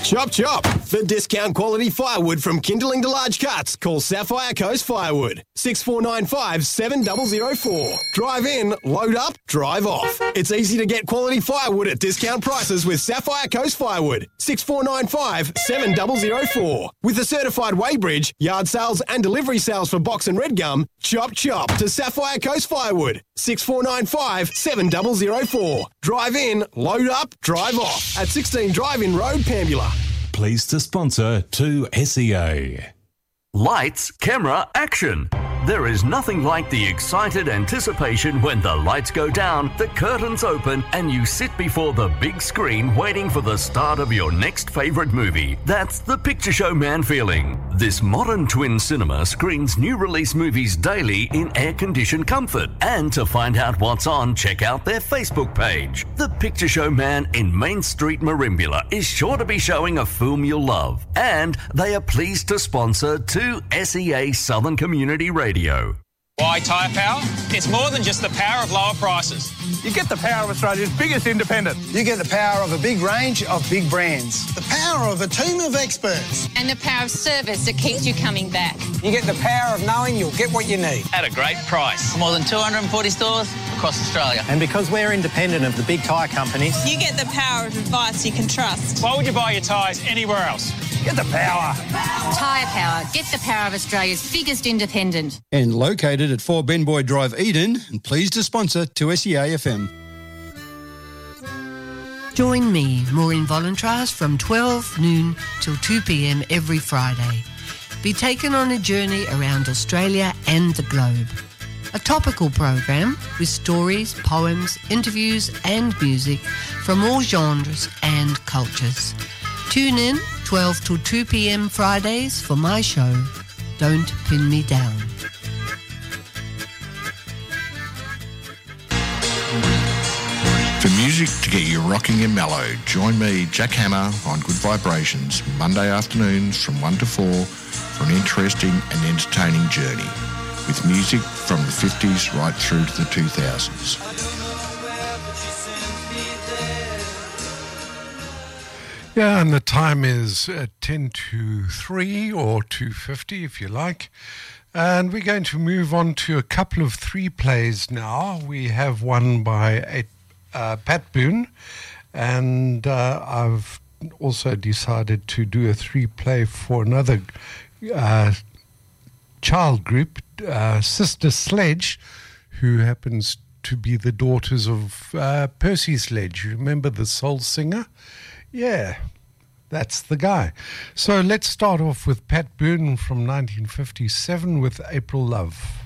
Chop chop. For discount quality firewood from kindling to large cuts, call Sapphire Coast Firewood. 6495 7004. Drive in, load up, drive off. It's easy to get quality firewood at discount prices with Sapphire Coast Firewood. 6495 7004. With a certified weighbridge, yard sales and delivery sales for box and red gum, chop chop to Sapphire Coast Firewood. 6495 7004. Drive in, load up, drive off. At 16 Drive-In Road, Pambula. Pleased to sponsor 2SEA. Lights, camera, action. There is nothing like the excited anticipation when the lights go down, the curtains open, and you sit before the big screen waiting for the start of your next favourite movie. That's the Picture Show Man feeling. This modern twin cinema screens new release movies daily in air-conditioned comfort. And to find out what's on, check out their Facebook page. The Picture Show Man in Main Street, Merimbula is sure to be showing a film you'll love. And they are pleased to sponsor 2SEA Southern Community Radio. Why Tyre Power? It's more than just the power of lower prices. You get the power of Australia's biggest independent. You get the power of a big range of big brands. The power of a team of experts. And the power of service that keeps you coming back. You get the power of knowing you'll get what you need. At a great price. More than 240 stores across Australia. And because we're independent of the big tyre companies, you get the power of advice you can trust. Why would you buy your tyres anywhere else? Get the power. Tyre Power. Get the power of Australia's biggest independent. And located at 4 Benboy Drive, Eden, and pleased to sponsor 2SEA FM. Join me, Maureen Volantras, from 12 noon till 2 p.m. every Friday. Be taken on a journey around Australia and the globe. A topical program with stories, poems, interviews and music from all genres and cultures. Tune in 12 till 2 p.m. Fridays for my show, Don't Pin Me Down. For music to get you rocking and mellow, join me, Jack Hammer, on Good Vibrations, Monday afternoons from 1 to 4 for an interesting and entertaining journey with music from the 50s right through to the 2000s. Yeah, and the time is 10 to 3 or 2:50 if you like. And we're going to move on to a couple of 3 plays now. We have one by Pat Boone, and I've also decided to do a 3 play for another child group, Sister Sledge, who happens to be the daughters of Percy Sledge. You remember the soul singer? Yeah, that's the guy. So let's start off with Pat Boone from 1957 with April Love.